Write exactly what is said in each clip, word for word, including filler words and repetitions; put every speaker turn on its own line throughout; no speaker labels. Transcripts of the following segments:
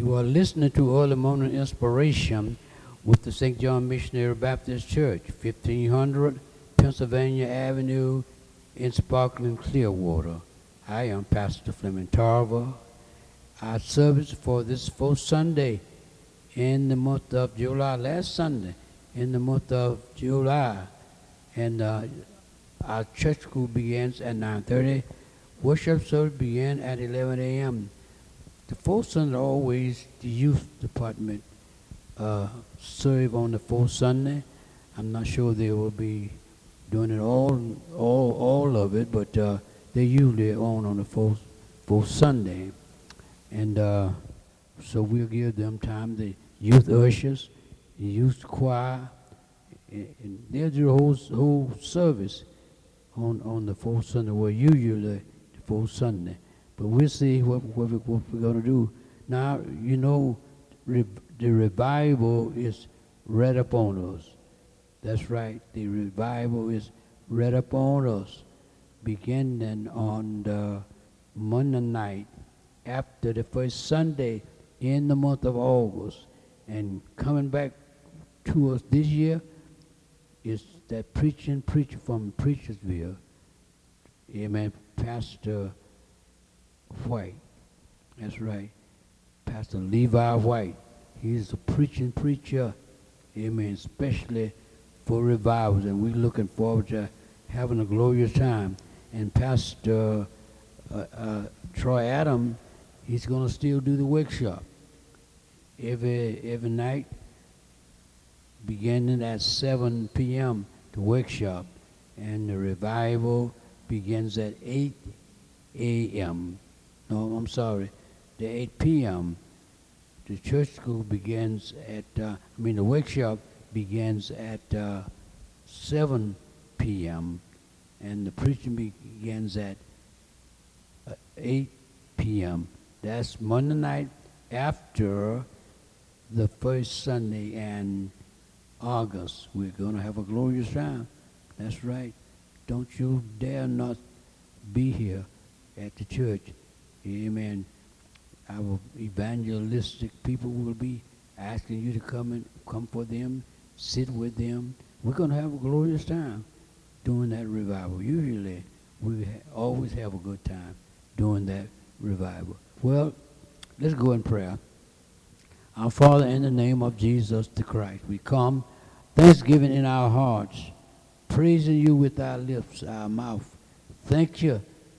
You are listening to Early Morning Inspiration with the Saint John Missionary Baptist Church, fifteen hundred Pennsylvania Avenue in Sparkling Clearwater. I am Pastor Fleming Tarver. Our service for this fourth Sunday in the month of July, last Sunday in the month of July, and uh, our church school begins at nine thirty. Worship service began at eleven a m The fourth Sunday, always the youth department uh, serve on the fourth Sunday. I'm not sure they will be doing it all, all, all of it, but uh, they usually on on the fourth, fourth Sunday, and uh, so we'll give them time. The youth ushers, the youth choir, and, and they'll do the whole whole service on on the fourth Sunday. Well, usually the fourth Sunday. But we'll see what, what, we, what we're going to do. Now, you know, re, the revival is right up on us. That's right. The revival is right up on us, beginning on the Monday night after the first Sunday in the month of August. And coming back to us this year is that preaching preacher from Preachersville. Amen. Pastor White. That's right. Pastor Levi White. He's a preaching preacher. Amen. Especially for revivals. And we're looking forward to having a glorious time. And Pastor uh, uh, Troy Adam, he's going to still do the workshop every every night, beginning at seven p m the workshop. And the revival begins at eight a m No, I'm sorry, the eight p m The church school begins at, uh, I mean, the workshop begins at uh, seven p m and the preaching begins at uh, eight p m That's Monday night after the first Sunday in August. We're going to have a glorious time. That's right. Don't you dare not be here at the church. Amen. Our evangelistic people will be asking you to come and come for them, sit with them. We're going to have a glorious time doing that revival. Usually, we ha- always have a good time doing that revival. Well, let's go in prayer. Our Father, in the name of Jesus the Christ, we come, thanksgiving in our hearts, praising you with our lips, our mouth. Thank you.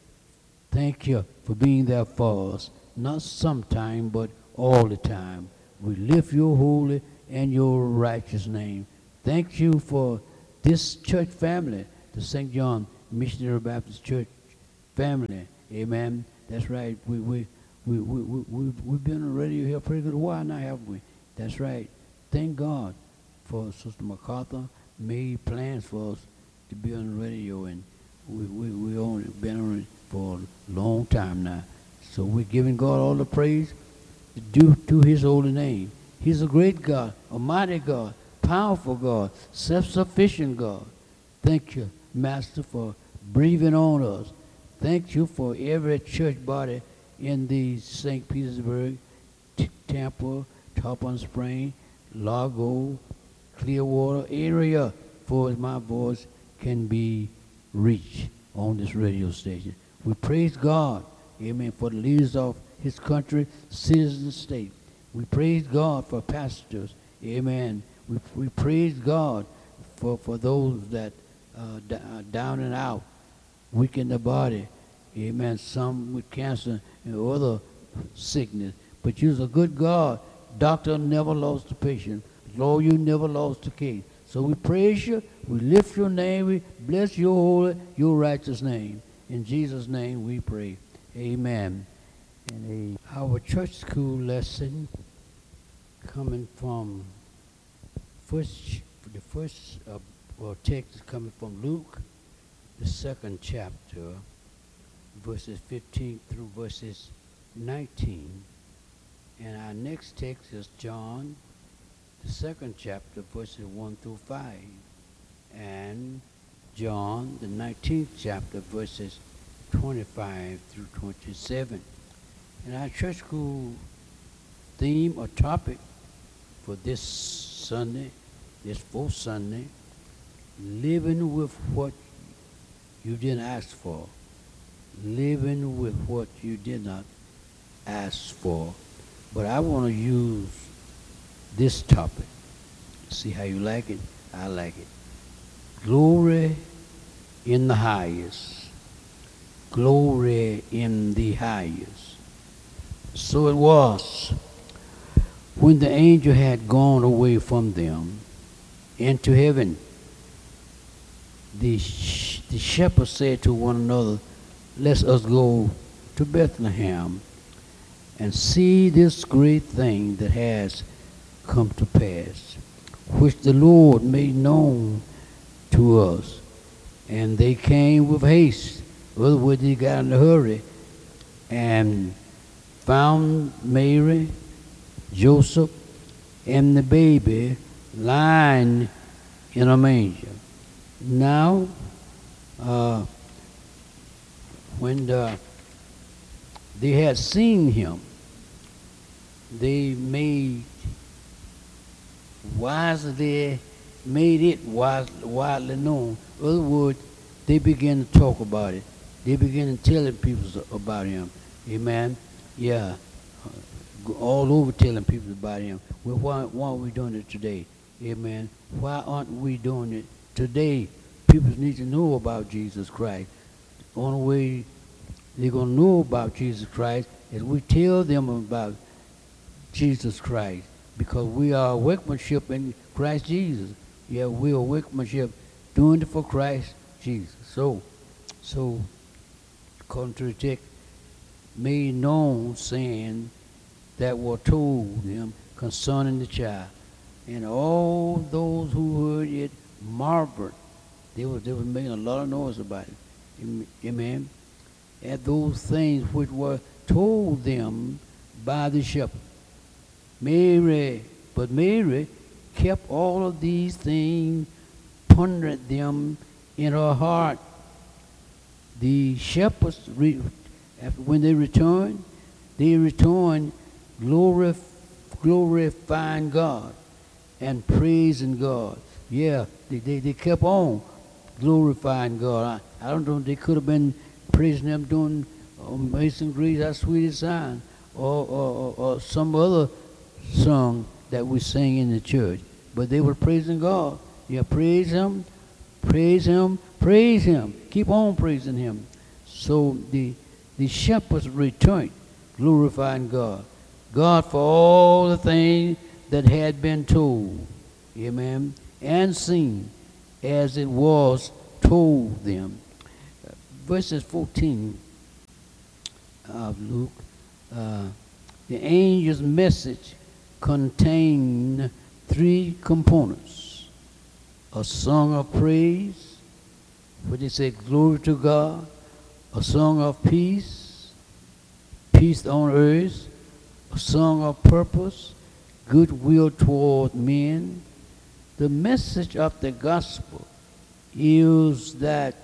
Thank you for being there for us, not sometime, but all the time. We lift your holy and your righteous name. Thank you for this church family, the Saint John Missionary Baptist Church family. Amen. That's right. We, we, we, we, we, we, we've been on radio here a pretty good while now, haven't we? That's right. Thank God for Sister MacArthur made plans for us to be on the radio, and we, we, we only been on it for a long time now. So we're giving God all the praise due to his holy name. He's a great God, a mighty God, powerful God, self-sufficient God. Thank you, Master, for breathing on us. Thank you for every church body in the Saint Petersburg, T- Tampa, Tarpon Spring, Largo, Clearwater area, for as my voice can be reached on this radio station. We praise God, amen, for the leaders of his country, cities, and state. We praise God for pastors, amen. We, we praise God for, for those that uh, d- are down and out, weak in the body, amen, some with cancer and other sickness. But you're a good God. Doctor never lost a patient. Lord, you never lost a case. So we praise you, we lift your name, we bless your holy, your righteous name. In Jesus' name we pray. Amen. And a, our church school lesson coming from first, the first uh, well, text is coming from Luke, the second chapter, verses fifteen through verses nineteen. And our next text is John, the second chapter, verses one through five. And John, the nineteenth chapter, verses twenty-five through twenty-seven. And our church school theme or topic for this Sunday, this fourth Sunday, living with what you didn't ask for. Living with what you did not ask for. But I want to use this topic. See how you like it? I like it. Glory in the highest. Glory in the highest. So it was when the angel had gone away from them into heaven. The, sh- the shepherds said to one another, let us go to Bethlehem and see this great thing that has come to pass, which the Lord made known to us. And they came with haste. In other words, they got in a hurry and found Mary, Joseph, and the baby lying in a manger. Now, uh, when the, they had seen him, they made wisely, made it wise, widely known. In other words, they began to talk about it. They began to tell people about him. Amen. Yeah. All over telling people about him. Well, why, why aren't we doing it today? Amen. Why aren't we doing it today? People need to know about Jesus Christ. The only way they're going to know about Jesus Christ is we tell them about Jesus Christ, because we are workmanship in Christ Jesus. Yeah, we are workmanship doing it for Christ Jesus. So, so according to the text, made known, saying that were told them concerning the child. And all those who heard it marveled. They were, they were making a lot of noise about it. Amen. At those things which were told them by the shepherd. Mary, but Mary kept all of these things, pondered them in her heart. The shepherds, re, after, when they returned, they returned glorif- glorifying God and praising God. Yeah, they, they, they kept on glorifying God. I, I don't know, they could have been praising Him doing Amazing Grace, How Sweet It Sound, or, or, or, or some other song that we sing in the church. But they were praising God. Yeah, praise Him, praise Him, praise Him. Keep on praising Him. So the, the shepherds returned, glorifying God. God for all the things that had been told. Amen. And seen as it was told them. Verses fourteen of Luke, uh, the angel's message contained three components. A song of praise, where they said glory to God, a song of peace, peace on earth, a song of purpose, goodwill toward men. The message of the gospel is that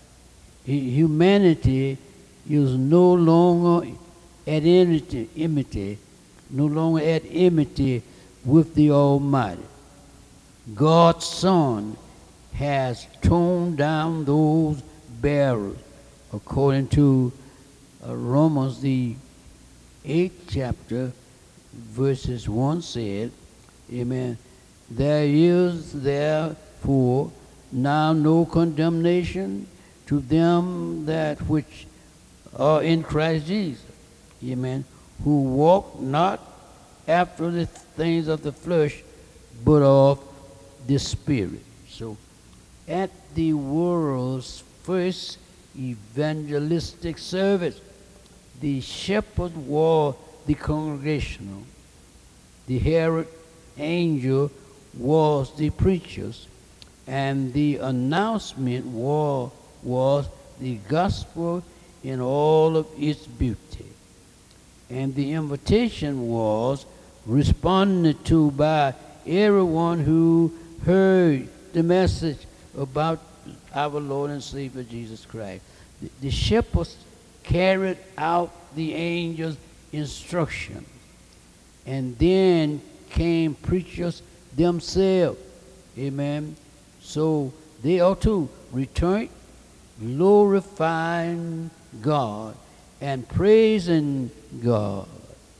humanity is no longer at enmity, enmity, no longer at enmity with the Almighty. God's Son has torn down those barriers, according to uh, Romans the eighth chapter, verses one said, amen, there is therefore now no condemnation to them that which are in Christ Jesus, amen, who walk not after the things of the flesh, but of the Spirit. So, at the world's first evangelistic service, the shepherd was the congregational, the herald angel was the preachers, and the announcement was, was the gospel in all of its beauty. And the invitation was responded to by everyone who heard the message about our Lord and Savior Jesus Christ. The, the shepherds carried out the angel's instruction, and then came preachers themselves. Amen. So they ought to return glorifying God and praising God.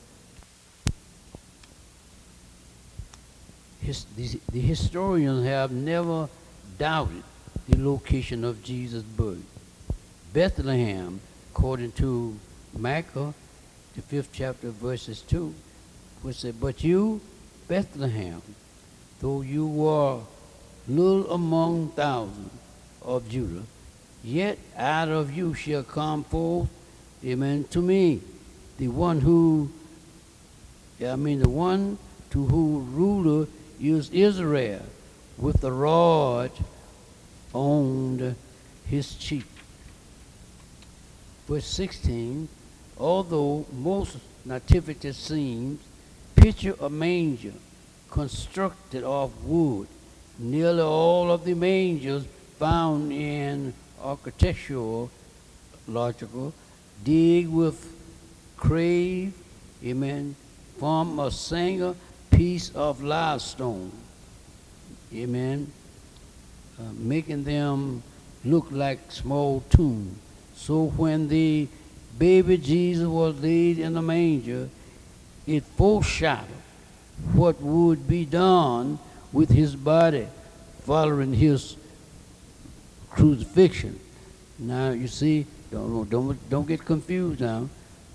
His, the, the historians have never doubted the location of Jesus' birth. Bethlehem, according to Micah, the fifth chapter, verses two, which said, "But you, Bethlehem, though you were little among thousands of Judah, yet out of you shall come forth, amen, to me, the one who, I mean, the one to whose ruler is Israel, with the rod on his cheek." Verse sixteen, although most nativity scenes picture a manger constructed of wood, nearly all of the mangers found in architectural, logical, dig with crave, amen, from a single piece of limestone, amen, uh, making them look like small tombs. So when the baby Jesus was laid in the manger, it foreshadowed what would be done with his body following his crucifixion. Now you see, don't don't don't get confused now.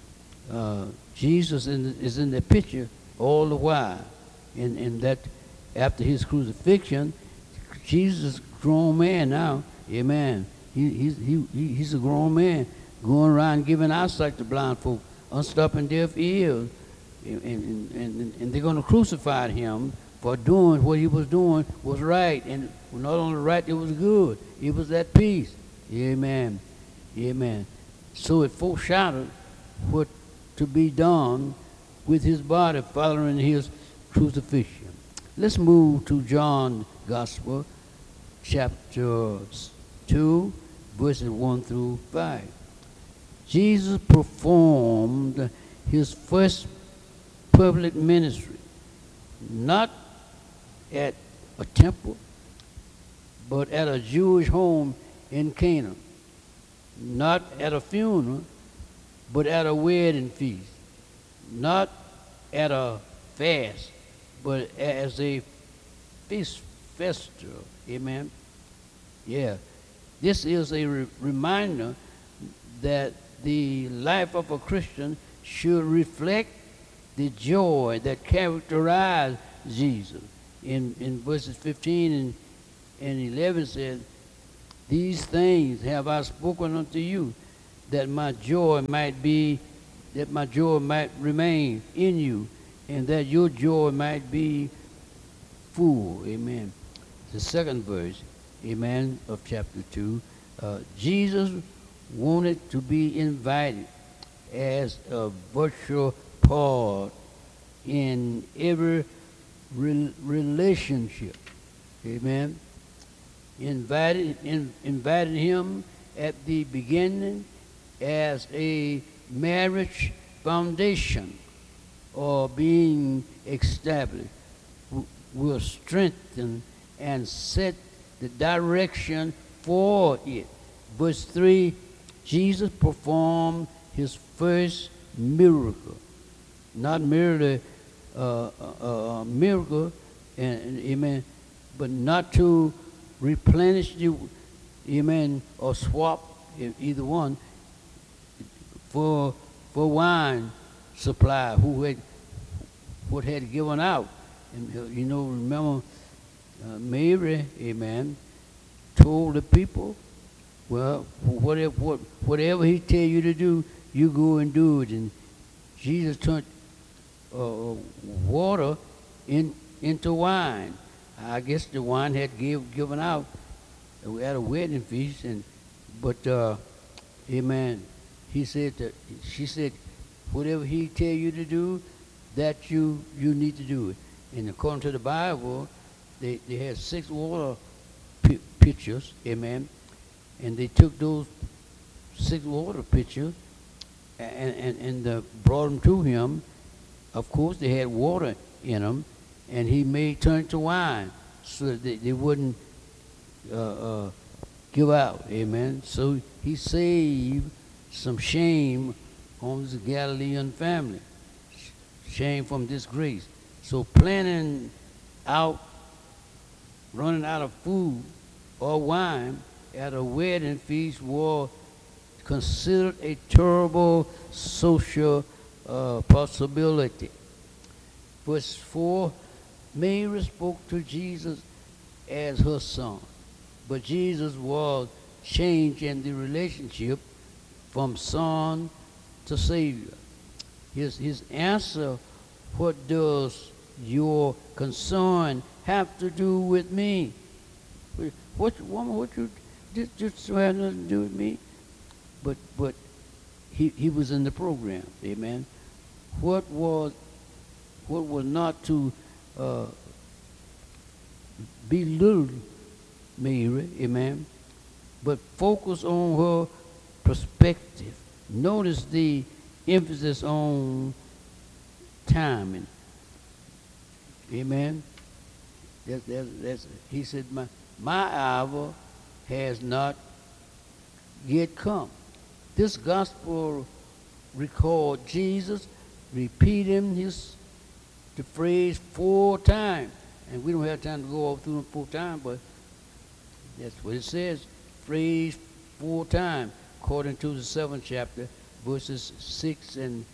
Uh, Jesus in the, is in the picture all the while, and and that after his crucifixion, Jesus is a grown man now. Amen. He he's he, he he's a grown man going around giving eyesight to blind folk, unstopping deaf ears, and and, and, and they're going to crucify him for doing what he was doing was right, and not only right, it was good. It was at peace. Amen. Amen. So it foreshadowed what to be done with his body following his crucifixion. Let's move to John's Gospel, chapter two, verses one through five. Jesus performed his first public ministry, not at a temple, but at a Jewish home in Cana. Not at a funeral, but at a wedding feast. Not at a fast, but as a feast festival. Amen. Yeah. This is a re- reminder that the life of a Christian should reflect the joy that characterized Jesus. In, in verses fifteen and, and eleven says, "These things have I spoken unto you, that my joy might be, that my joy might remain in you, and that your joy might be full." Amen. The second verse, amen, of chapter two. Uh, Jesus wanted to be invited as a virtual part in every re- relationship. Amen. Invited, in, invited him at the beginning as a marriage foundation or being established w- will strengthen and set the direction for it. Verse three, Jesus performed his first miracle. Not merely uh, a, a miracle, and, and, amen, but not to replenish the, amen, or swap either one for for wine supply who had what had given out. And you know, remember uh, Mary, amen, told the people, well, whatever what, whatever he tell you to do, you go and do it. And Jesus turned uh, water in into wine. I guess the wine had give, given out at a wedding feast, and but uh, amen. He said that she said, whatever he tell you to do, that you you need to do it. And according to the Bible, they, they had six water p- pitchers, amen, and they took those six water pitchers and and, and uh, brought them to him, Of course, they had water in them, and he made turn to wine so that they, they wouldn't uh, uh, give out. Amen. So he saved some shame on the Galilean family, shame from disgrace. So planning out, running out of food or wine at a wedding feast was considered a terrible social uh, possibility. Verse four, Mary spoke to Jesus as her son, but Jesus was changing the relationship from son to Savior. His, his answer, what does your concern have to do with me? What, woman, what you, this just had nothing to do with me? But, but he, he was in the program, amen. What was, what was not to uh, belittle Mary, amen, but focus on her perspective. Notice the emphasis on timing. Amen. That's, that's, that's, he said, my, my hour has not yet come. This gospel record Jesus repeating his the phrase four times. And we don't have time to go all through them four times, but that's what it says. Phrase four times, according to the seventh chapter, verses six and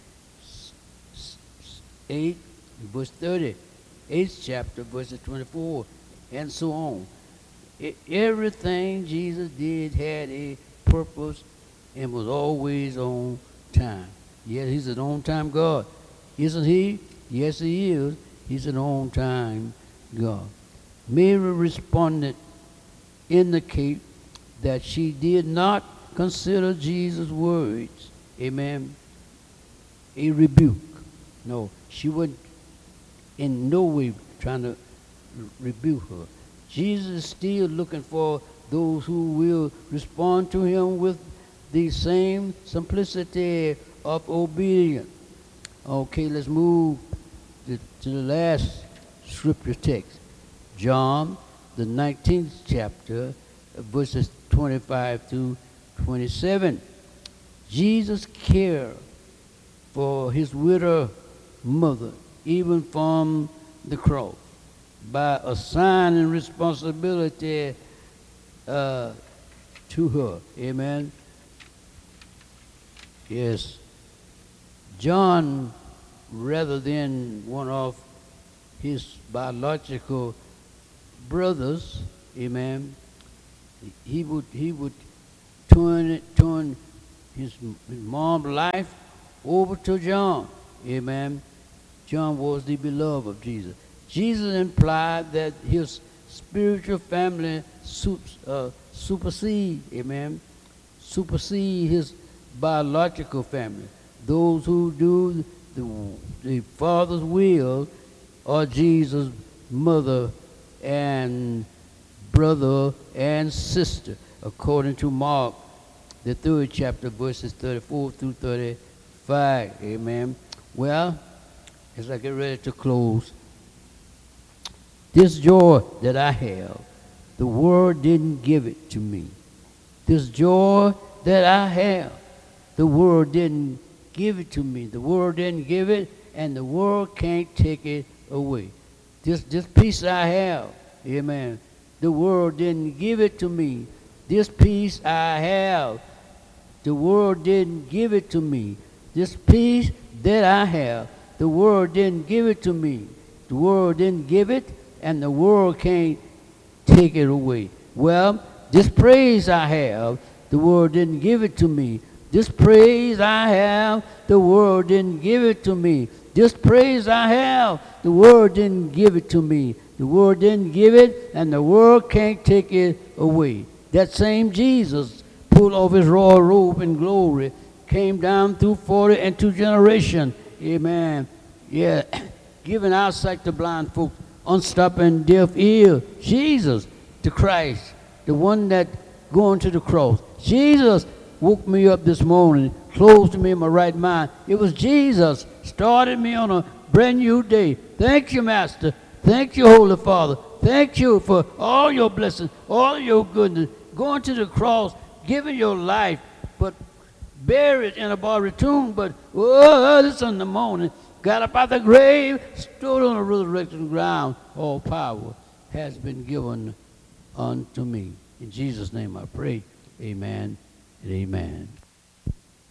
eight, verse thirty. Eighth chapter, verses twenty-four, and so on. It, everything Jesus did had a purpose and was always on time. Yes, he's an on-time God. Isn't he? Yes, he is. He's an on-time God. Mary responded, indicate that she did not consider Jesus' words, amen, a rebuke. No, she wasn't in no way trying to rebuke her. Jesus is still looking for those who will respond to him with the same simplicity of obedience. Okay, let's move to, to the last scripture text. John, the nineteenth chapter, verses twenty-five to twenty-seven. Jesus cared for his widow mother, even from the cross, by assigning responsibility uh, to her. Amen. Yes. John, rather than one of his biological brothers, amen, he would he would turn it, turn his, his mom's life over to John. Amen. John was the beloved of Jesus. Jesus implied that his spiritual family super, uh, supersede, amen, supersede his biological family. Those who do the, the Father's will are Jesus' mother and brother and sister, according to Mark, the third chapter, verses thirty-four through thirty-five. Amen. Well, as I get ready to close, this joy that I have, the world didn't give it to me. This joy that I have, the world didn't give it to me. The world didn't give it, and the world can't take it away. This, this peace I have, amen, the world didn't give it to me. This peace I have, the world didn't give it to me. This peace that I have, the world didn't give it to me. The world didn't give it, and the world can't take it away. Well, this praise I have, the world didn't give it to me. This praise I have, the world didn't give it to me. This praise I have, the world didn't give it to me. The world didn't give it, and the world can't take it away. That same Jesus pulled off his royal robe in glory, came down through forty and two generations. Amen. Yeah, giving eyesight to blind folks, unstopping deaf ears. Jesus, the Christ, the one that going to the cross. Jesus woke me up this morning, closed me in my right mind. It was Jesus started me on a brand new day. Thank you, Master. Thank you, Holy Father. Thank you for all your blessings, all your goodness. Going to the cross, giving your life, but buried in a borrowed tomb, but oh, this in the morning, got up out of the grave, stood on the resurrection ground. All power has been given unto me. In Jesus' name I pray. Amen and amen.